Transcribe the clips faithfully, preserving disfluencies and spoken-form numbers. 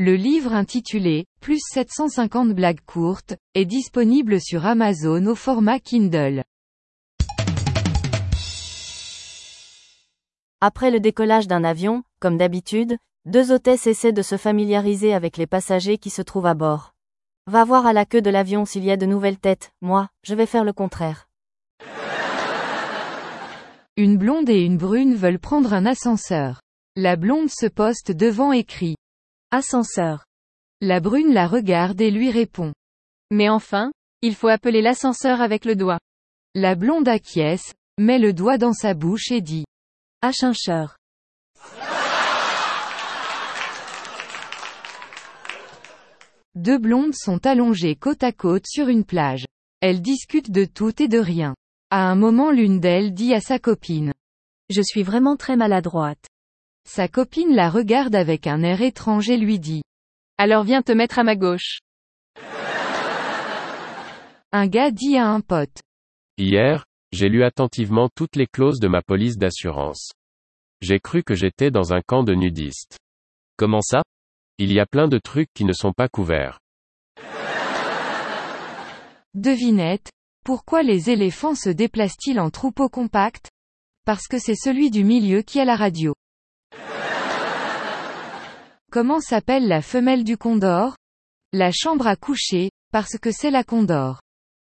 Le livre intitulé « Plus sept cent cinquante blagues courtes » est disponible sur Amazon au format Kindle. Après le décollage d'un avion, comme d'habitude, deux hôtesses essaient de se familiariser avec les passagers qui se trouvent à bord. Va voir à la queue de l'avion s'il y a de nouvelles têtes, moi, je vais faire le contraire. Une blonde et une brune veulent prendre un ascenseur. La blonde se poste devant et crie « Ascenseur ». La brune la regarde et lui répond « Mais enfin, il faut appeler l'ascenseur avec le doigt ». La blonde acquiesce, met le doigt dans sa bouche et dit « Ascenseur ». Deux blondes sont allongées côte à côte sur une plage. Elles discutent de tout et de rien. À un moment l'une d'elles dit à sa copine « Je suis vraiment très maladroite ». Sa copine la regarde avec un air étrange et lui dit « Alors viens te mettre à ma gauche ». Un gars dit à un pote « Hier, j'ai lu attentivement toutes les clauses de ma police d'assurance. J'ai cru que j'étais dans un camp de nudistes. » « Comment ça ? Il y a plein de trucs qui ne sont pas couverts. » Devinette, pourquoi les éléphants se déplacent-ils en troupeau compact ? Parce que c'est celui du milieu qui a la radio. Comment s'appelle la femelle du condor ? La chambre à coucher, parce que c'est la condor.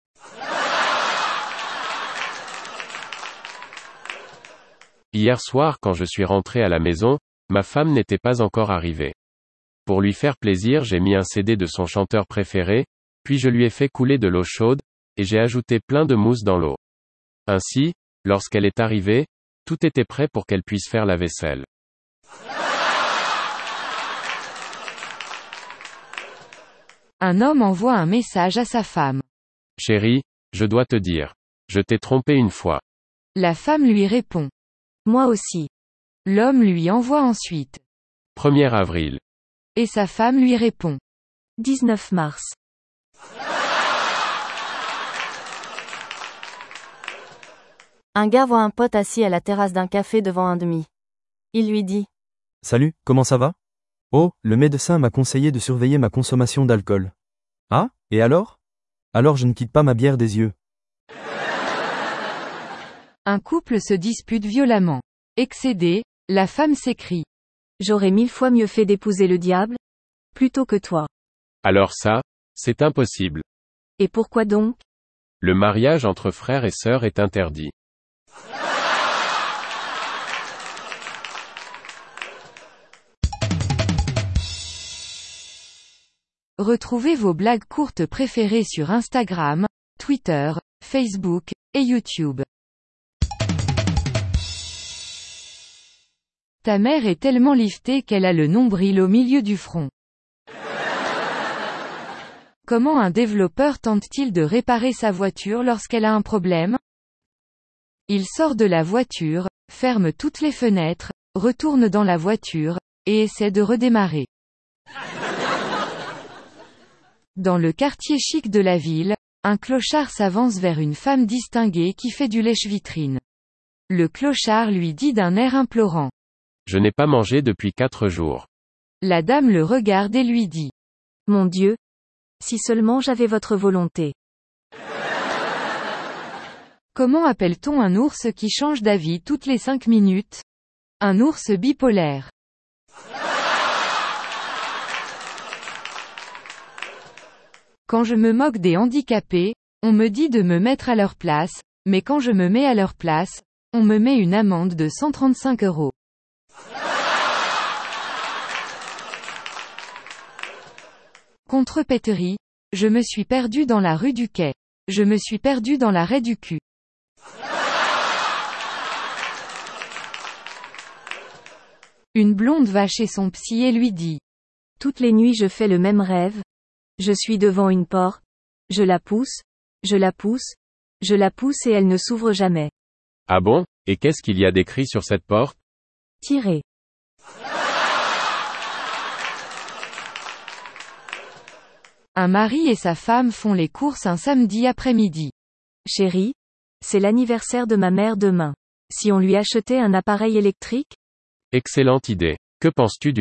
Hier soir quand je suis rentré à la maison, ma femme n'était pas encore arrivée. Pour lui faire plaisir j'ai mis un C D de son chanteur préféré, puis je lui ai fait couler de l'eau chaude, et j'ai ajouté plein de mousse dans l'eau. Ainsi, lorsqu'elle est arrivée, tout était prêt pour qu'elle puisse faire la vaisselle. Un homme envoie un message à sa femme. Chérie, je dois te dire. Je t'ai trompé une fois. La femme lui répond. Moi aussi. L'homme lui envoie ensuite. premier avril. Et sa femme lui répond. dix-neuf mars. Un gars voit un pote assis à la terrasse d'un café devant un demi. Il lui dit. Salut, comment ça va ? Oh, le médecin m'a conseillé de surveiller ma consommation d'alcool. Ah, et alors ? Alors je ne quitte pas ma bière des yeux. Un couple se dispute violemment. Excédée, la femme s'écrie. J'aurais mille fois mieux fait d'épouser le diable, plutôt que toi. Alors ça, c'est impossible. Et pourquoi donc ? Le mariage entre frères et sœurs est interdit. Retrouvez vos blagues courtes préférées sur Instagram, Twitter, Facebook, et YouTube. Ta mère est tellement liftée qu'elle a le nombril au milieu du front. Comment un développeur tente-t-il de réparer sa voiture lorsqu'elle a un problème ? Il sort de la voiture, ferme toutes les fenêtres, retourne dans la voiture, et essaie de redémarrer. Dans le quartier chic de la ville, un clochard s'avance vers une femme distinguée qui fait du lèche-vitrine. Le clochard lui dit d'un air implorant. Je n'ai pas mangé depuis quatre jours. La dame le regarde et lui dit. Mon Dieu! Si seulement j'avais votre volonté. Comment appelle-t-on un ours qui change d'avis toutes les cinq minutes ? Un ours bipolaire. Quand je me moque des handicapés, on me dit de me mettre à leur place, mais quand je me mets à leur place, on me met une amende de cent trente-cinq euros. Contrepéterie. Je me suis perdu dans la rue du Quai. Je me suis perdu dans l'arrêt du cul. Une blonde va chez son psy et lui dit. Toutes les nuits je fais le même rêve. Je suis devant une porte. Je la pousse. Je la pousse. Je la pousse et elle ne s'ouvre jamais. Ah bon ? Et qu'est-ce qu'il y a d'écrit sur cette porte ? Tirez. Un mari et sa femme font les courses un samedi après-midi. Chérie, c'est l'anniversaire de ma mère demain. Si on lui achetait un appareil électrique ? Excellente idée. Que penses-tu d'une chaise ?